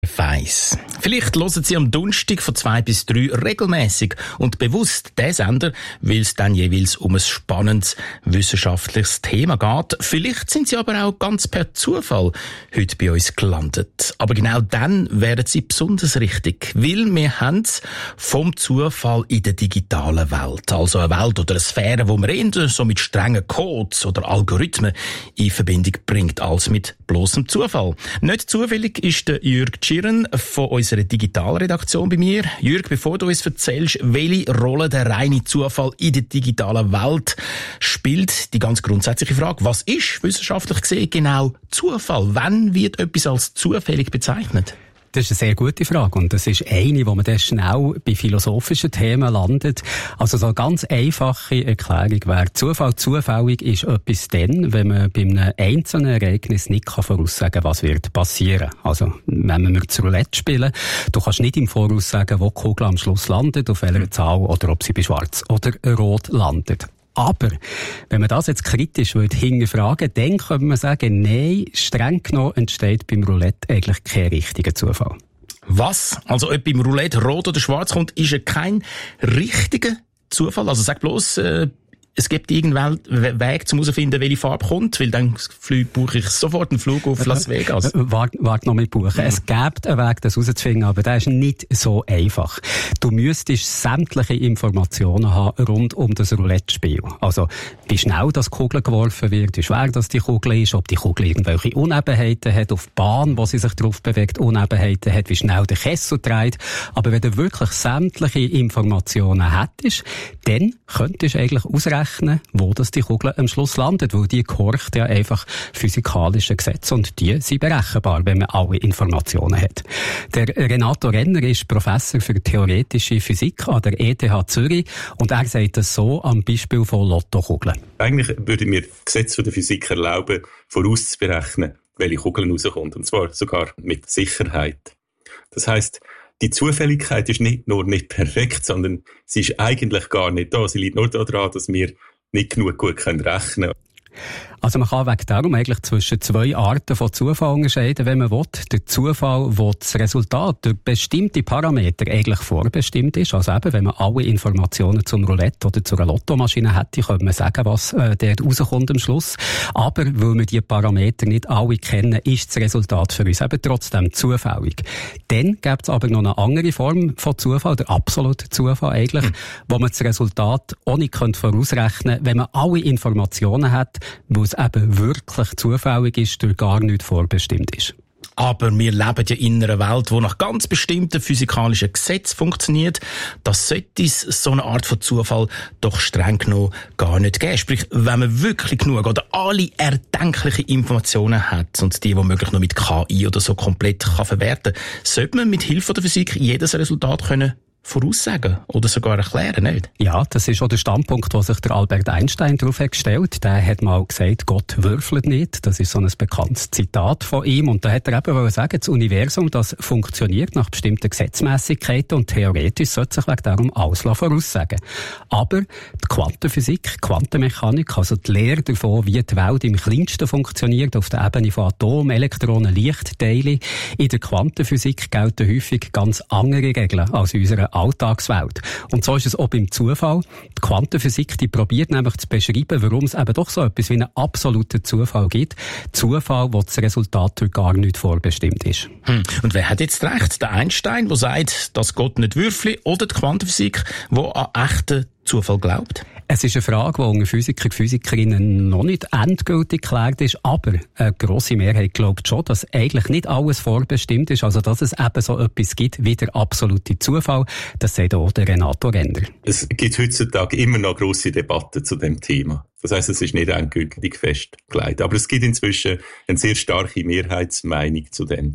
Weiss. Vielleicht hören Sie am Donnerstag von 2 bis 3 regelmäßig und bewusst den Sender, weil es dann jeweils um ein spannendes wissenschaftliches Thema geht. Vielleicht sind Sie aber auch ganz per Zufall heute bei uns gelandet. Aber genau dann wären Sie besonders richtig, weil wir haben es vom Zufall in der digitalen Welt. Also eine Welt oder eine Sphäre, wo man eher so mit strengen Codes oder Algorithmen in Verbindung bringt, als mit bloßem Zufall. Nicht zufällig ist der Jürg Tschirren von unserer Digitalredaktion bei mir. Jürg, bevor du uns erzählst, welche Rolle der reine Zufall in der digitalen Welt spielt, die ganz grundsätzliche Frage, was ist wissenschaftlich gesehen genau Zufall? Wann wird etwas als zufällig bezeichnet? Das ist eine sehr gute Frage und das ist eine, wo man dann schnell bei philosophischen Themen landet. Also so eine ganz einfache Erklärung wäre, Zufall zufällig ist etwas dann, wenn man bei einem einzelnen Ereignis nicht voraussagen kann, was wird passieren. Also wenn wir das Roulette spielen, du kannst nicht im Voraus sagen, wo die Kugel am Schluss landet, auf welcher Zahl oder ob sie bei Schwarz oder Rot landet. Aber, wenn man das jetzt kritisch hinterfragen würde, dann könnte man sagen, nein, streng genommen entsteht beim Roulette eigentlich kein richtiger Zufall. Was? Also, ob beim Roulette rot oder schwarz kommt, ist ja kein richtiger Zufall? Also, sag bloß, es gibt irgendeinen Weg, um herauszufinden, welche Farbe kommt, weil dann buche ich sofort einen Flug auf Las Vegas. Warte noch mit buchen. Es gibt einen Weg, das herauszufinden, aber der ist nicht so einfach. Du müsstest sämtliche Informationen haben rund um das Roulette-Spiel. Also, wie schnell das Kugel geworfen wird, wie schwer das die Kugel ist, ob die Kugel irgendwelche Unebenheiten hat, auf die Bahn, wo sie sich drauf bewegt, Unebenheiten hat, wie schnell der Kessel dreht. Aber wenn du wirklich sämtliche Informationen hättest, dann könntest du eigentlich ausrechnen, wo das die Kugel am Schluss landet, weil die gehorcht ja einfach physikalischen Gesetzen und die sind berechenbar, wenn man alle Informationen hat. Der Renato Renner ist Professor für theoretische Physik an der ETH Zürich und er sagt das so am Beispiel von Lottokugeln. Eigentlich würde mir das Gesetz der Physik erlauben, vorauszuberechnen, welche Kugeln rauskommt, und zwar sogar mit Sicherheit. Das heisst, die Zufälligkeit ist nicht nur nicht perfekt, sondern sie ist eigentlich gar nicht da. Sie liegt nur daran, dass wir nicht genug gut rechnen können. Also man kann wegen darum eigentlich zwischen 2 Arten von Zufall unterscheiden, wenn man will. Der Zufall, wo das Resultat durch bestimmte Parameter eigentlich vorbestimmt ist. Also eben, wenn man alle Informationen zum Roulette oder zu einer Lottomaschine hätte, könnte man sagen, was dort rauskommt am Schluss. Aber weil wir die Parameter nicht alle kennen, ist das Resultat für uns eben trotzdem zufällig. Dann gibt es aber noch eine andere Form von Zufall, der absolute Zufall eigentlich, wo man das Resultat auch nicht vorausrechnen könnte, wenn man alle Informationen hat, wo es eben wirklich zufällig ist, durch gar nichts vorbestimmt ist. Aber wir leben ja in einer Welt, die nach ganz bestimmten physikalischen Gesetzen funktioniert. Das sollte es so eine Art von Zufall doch streng genommen gar nicht geben. Sprich, wenn man wirklich genug oder alle erdenklichen Informationen hat und die womöglich noch mit KI oder so komplett verwerten kann, sollte man mit Hilfe der Physik jedes Resultat können voraussagen oder sogar erklären, nicht? Ja, das ist auch der Standpunkt, wo sich der Albert Einstein darauf hat gestellt. Der hat mal gesagt, Gott würfelt nicht. Das ist so ein bekanntes Zitat von ihm. Und da hat er eben sagen, das Universum, das funktioniert nach bestimmten Gesetzmäßigkeiten und theoretisch sollte sich wegen darum alles voraussagen. Aber die Quantenphysik, Quantenmechanik, also die Lehre davon, wie die Welt im Kleinsten funktioniert, auf der Ebene von Atomen, Elektronen, Lichtteile, in der Quantenphysik gelten häufig ganz andere Regeln als in unserer Alltagswelt. Und so ist es auch beim Zufall. Die Quantenphysik, die probiert nämlich zu beschreiben, warum es eben doch so etwas wie einen absoluten Zufall gibt. Zufall, wo das Resultat durch gar nicht vorbestimmt ist. Und wer hat jetzt recht? Der Einstein, der sagt, dass Gott nicht würfelt, oder die Quantenphysik, die an echten Zufall glaubt? Es ist eine Frage, die unter Physiker und Physikerinnen noch nicht endgültig geklärt ist, aber eine grosse Mehrheit glaubt schon, dass eigentlich nicht alles vorbestimmt ist, also dass es eben so etwas gibt wie der absolute Zufall. Das sagt auch der Renato Renner. Es gibt heutzutage immer noch grosse Debatten zu dem Thema. Das heisst, es ist nicht endgültig festgelegt. Aber es gibt inzwischen eine sehr starke Mehrheitsmeinung zu dem.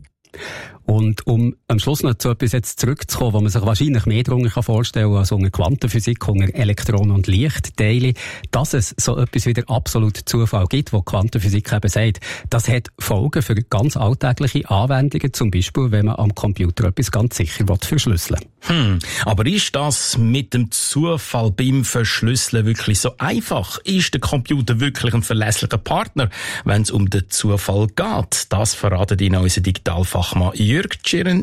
Und um am Schluss noch zu etwas jetzt zurückzukommen, wo man sich wahrscheinlich mehr darunter vorstellen kann, als unter Quantenphysik, unter Elektronen und Lichtteile, dass es so etwas wie der absolute Zufall gibt, wo Quantenphysik eben sagt, das hat Folgen für ganz alltägliche Anwendungen, zum Beispiel, wenn man am Computer etwas ganz sicher verschlüsseln will. Aber ist das mit dem Zufall beim Verschlüsseln wirklich so einfach? Ist der Computer wirklich ein verlässlicher Partner, wenn es um den Zufall geht? Das verratet Ihnen unser Digitalfachmann Jürg Tschirren